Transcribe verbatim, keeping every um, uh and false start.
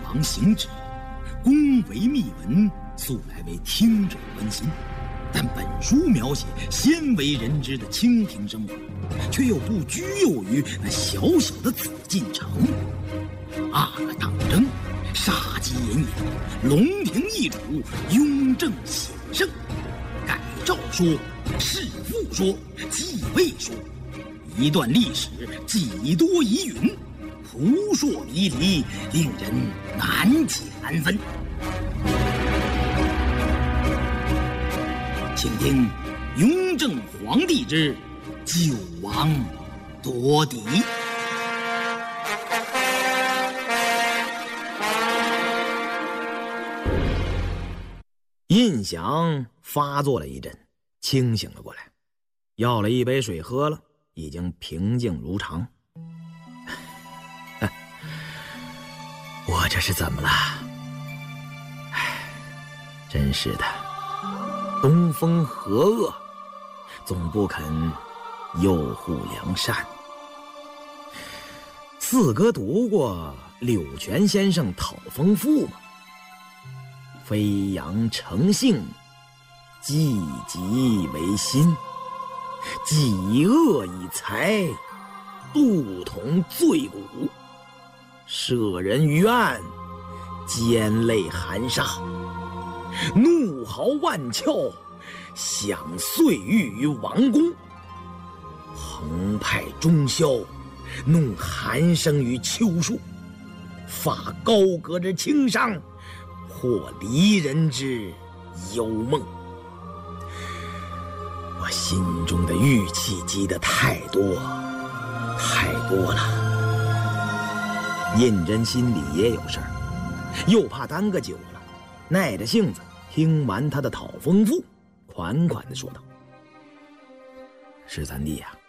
王行止，恭维密文，素来为听者温馨。但本书描写鲜为人知的清贫生活，却又不拘囿于那小小的紫禁城。阿哥当征，杀机隐隐，龙庭易主，雍正显圣。改诏说，弑父说，继位说，一段历史几多疑云，扑朔迷离，令人难解难分。请听雍正皇帝之九王夺嫡。 印象发作了一阵，清醒了过来，要了一杯水喝了，已经平静如常。我这是怎么了？唉，真是的，东风和恶，总不肯佑护良善。四哥读过柳泉先生《讨风赋》吗？飞扬成性，积极为心，己恶以财，度同罪骨，摄人于暗，奸类含杀，怒嚎万窍，享岁欲于王宫，澎湃中宵，弄寒声于秋树，发高阁之轻伤，或离人之幽梦。我心中的郁气积得太多太多了。胤禛心里也有事儿，又怕耽搁久了，耐着性子听完他的讨风赋，款款地说道：“十三弟呀、啊，